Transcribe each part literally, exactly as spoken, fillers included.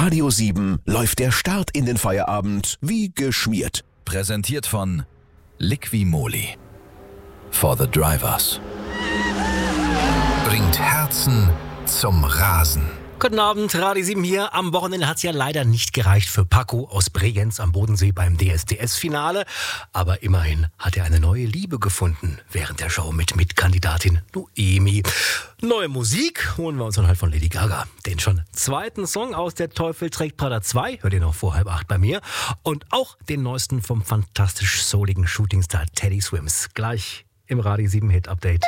Radio sieben läuft der Start in den Feierabend wie geschmiert. Präsentiert von Liqui-Moly. For the Drivers. Bringt Herzen zum Rasen. Guten Abend, Radio sieben hier. Am Wochenende hat es ja leider nicht gereicht für Paco aus Bregenz am Bodensee beim D S D S-Finale. Aber immerhin hat er eine neue Liebe gefunden während der Show mit Mitkandidatin Noemi. Neue Musik holen wir uns dann halt von Lady Gaga. Den schon zweiten Song aus Der Teufel trägt Prada zwei, hört ihr noch vor halb acht bei mir. Und auch den neuesten vom fantastisch souligen Shootingstar Teddy Swims. Gleich im Radio sieben Hit Update.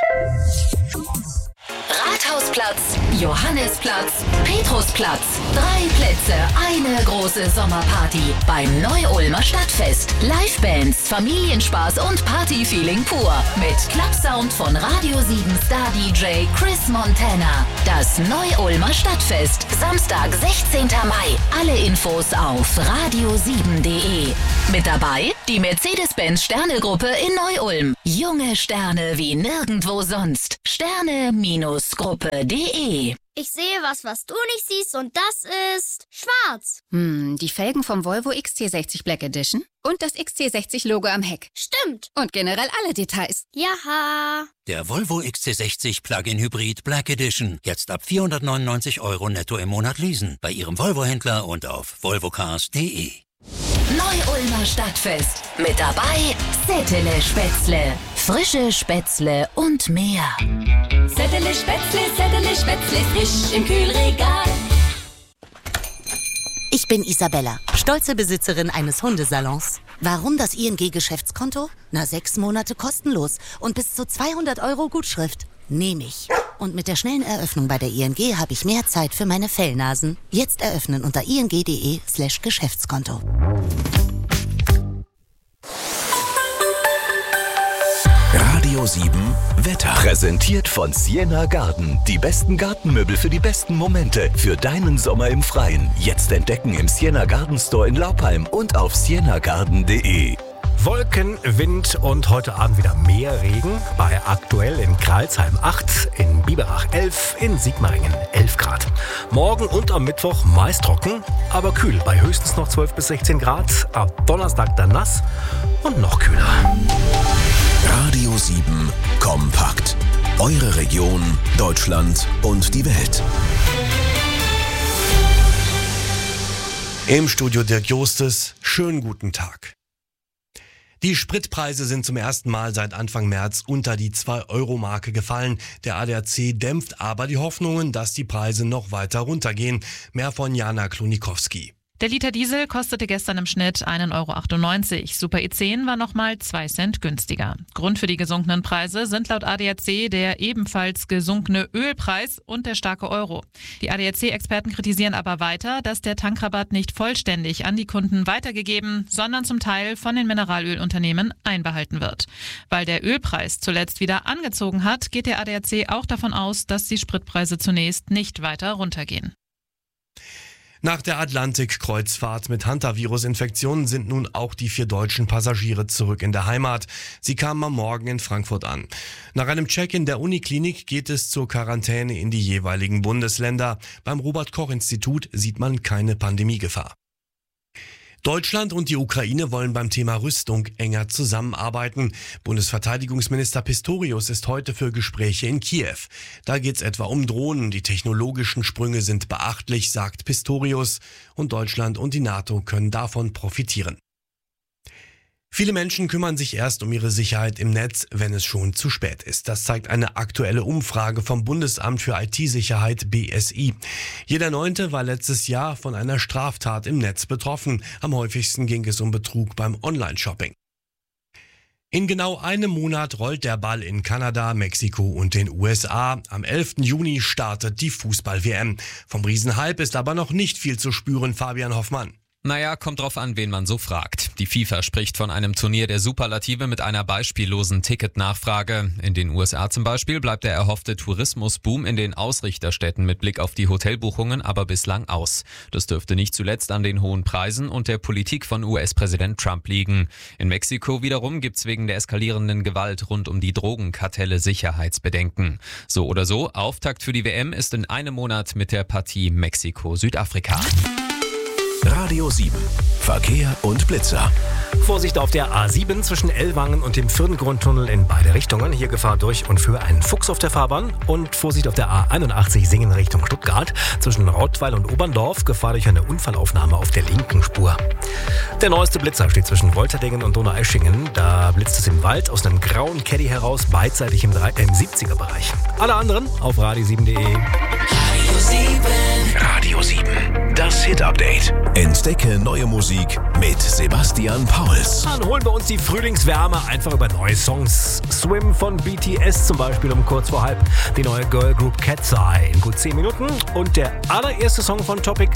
Rathausplatz, Johannisplatz, Petrusplatz. Drei Plätze, eine große Sommerparty beim Neu-Ulmer Stadtfest. Livebands, Familienspaß und Partyfeeling pur. Mit Clubsound von Radio sieben Star D J Chris Montana. Das Neu-Ulmer Stadtfest. Samstag, sechzehnten Mai. Alle Infos auf radio sieben punkt de. Mit dabei die Mercedes-Benz Sterne-Gruppe in Neu-Ulm. Junge Sterne wie nirgendwo sonst. Sterne-Gruppe punkt de. Ich sehe was, was du nicht siehst, und das ist schwarz. Hm, die Felgen vom Volvo X C sechzig Black Edition und das X C sechzig Logo am Heck. Stimmt. Und generell alle Details. Jaha. Der Volvo X C sechzig Plug-in Hybrid Black Edition. Jetzt ab vierhundertneunundneunzig Euro netto im Monat leasen. Bei Ihrem Volvo-Händler und auf volvocars punkt de. Neu-Ulmer Stadtfest. Mit dabei Settele Spätzle. Frische Spätzle und mehr. Settele Spätzle, Settele Spätzle, frisch im Kühlregal. Ich bin Isabella, stolze Besitzerin eines Hundesalons. Warum das I N G-Geschäftskonto? Na, sechs Monate kostenlos und bis zu zweihundert Euro Gutschrift. Nehme ich. Und mit der schnellen Eröffnung bei der I N G habe ich mehr Zeit für meine Fellnasen. Jetzt eröffnen unter ing.de slash Geschäftskonto. Radio sieben Wetter. Präsentiert von Sienna Garden. Die besten Gartenmöbel für die besten Momente. Für deinen Sommer im Freien. Jetzt entdecken im Sienna Garden Store in Laupheim und auf sienna garden punkt de. Wolken, Wind und heute Abend wieder mehr Regen. Bei aktuell in Kralsheim acht, in Biberach elf, in Sigmaringen elf Grad. Morgen und am Mittwoch meist trocken, aber kühl. Bei höchstens noch zwölf bis sechzehn Grad. Ab Donnerstag dann nass und noch kühler. Radio sieben Kompakt. Eure Region, Deutschland und die Welt. Im Studio Dirk Jostes, schönen guten Tag. Die Spritpreise sind zum ersten Mal seit Anfang März unter die zwei Euro Marke gefallen. Der A D A C dämpft aber die Hoffnungen, dass die Preise noch weiter runtergehen. Mehr von Jana Klonikowski. Der Liter Diesel kostete gestern im Schnitt einen Euro achtundneunzig. Super E zehn war nochmal zwei Cent günstiger. Grund für die gesunkenen Preise sind laut A D A C der ebenfalls gesunkene Ölpreis und der starke Euro. Die A D A C-Experten kritisieren aber weiter, dass der Tankrabatt nicht vollständig an die Kunden weitergegeben, sondern zum Teil von den Mineralölunternehmen einbehalten wird. Weil der Ölpreis zuletzt wieder angezogen hat, geht der A D A C auch davon aus, dass die Spritpreise zunächst nicht weiter runtergehen. Nach der Atlantik-Kreuzfahrt mit Hantavirus-Infektionen sind nun auch die vier deutschen Passagiere zurück in der Heimat. Sie kamen am Morgen in Frankfurt an. Nach einem Check-in der Uniklinik geht es zur Quarantäne in die jeweiligen Bundesländer. Beim Robert-Koch-Institut sieht man keine Pandemiegefahr. Deutschland und die Ukraine wollen beim Thema Rüstung enger zusammenarbeiten. Bundesverteidigungsminister Pistorius ist heute für Gespräche in Kiew. Da geht es etwa um Drohnen. Die technologischen Sprünge sind beachtlich, sagt Pistorius. Und Deutschland und die NATO können davon profitieren. Viele Menschen kümmern sich erst um ihre Sicherheit im Netz, wenn es schon zu spät ist. Das zeigt eine aktuelle Umfrage vom Bundesamt für I T-Sicherheit B S I. Jeder Neunte war letztes Jahr von einer Straftat im Netz betroffen. Am häufigsten ging es um Betrug beim Online-Shopping. In genau einem Monat rollt der Ball in Kanada, Mexiko und den U S A. Am elften Juni startet die Fußball-W M. Vom Riesenhype ist aber noch nicht viel zu spüren, Fabian Hoffmann. Naja, kommt drauf an, wen man so fragt. Die FIFA spricht von einem Turnier der Superlative mit einer beispiellosen Ticketnachfrage. In den U S A zum Beispiel bleibt der erhoffte Tourismusboom in den Ausrichterstädten mit Blick auf die Hotelbuchungen aber bislang aus. Das dürfte nicht zuletzt an den hohen Preisen und der Politik von U S-Präsident Trump liegen. In Mexiko wiederum gibt's wegen der eskalierenden Gewalt rund um die Drogenkartelle Sicherheitsbedenken. So oder so, Auftakt für die W M ist in einem Monat mit der Partie Mexiko-Südafrika. Radio sieben. Verkehr und Blitzer. Vorsicht auf der A sieben zwischen Ellwangen und dem Firdengrundtunnel in beide Richtungen. Hier Gefahr durch und für einen Fuchs auf der Fahrbahn. Und Vorsicht auf der A einundachtzig Singen Richtung Stuttgart zwischen Rottweil und Oberndorf. Gefahr durch eine Unfallaufnahme auf der linken Spur. Der neueste Blitzer steht zwischen Wolterdingen und Donaueschingen. Da blitzt es im Wald aus einem grauen Caddy heraus, beidseitig im, äh, im siebziger-Bereich. Alle anderen auf radio sieben punkt de. Radio sieben. Radio sieben. Das Hit-Update. Entdecke neue Musik mit Sebastian Pauls. Dann holen wir uns die Frühlingswärme einfach über neue Songs. Swim von B T S zum Beispiel um kurz vor halb. Die neue Girl Group Cat's Eye in gut zehn Minuten. Und der allererste Song von Topic